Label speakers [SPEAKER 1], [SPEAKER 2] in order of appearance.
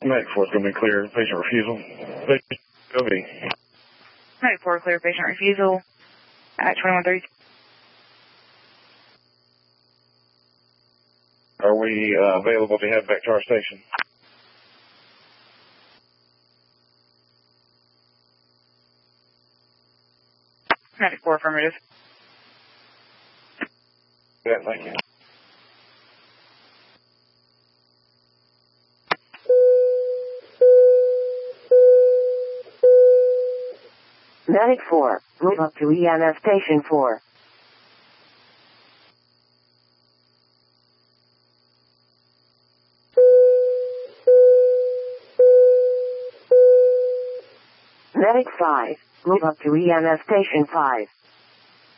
[SPEAKER 1] Medic 4 is going to be clear. Patient refusal. Patient OB.
[SPEAKER 2] Medic 4 clear. Patient refusal at 2130.
[SPEAKER 1] Are we available to head back to our station?
[SPEAKER 2] Medic 4 affirmative.
[SPEAKER 1] Yeah, thank you.
[SPEAKER 3] Medic 4, move up to EMS Station 4. Medic 5, move up to EMS Station 5.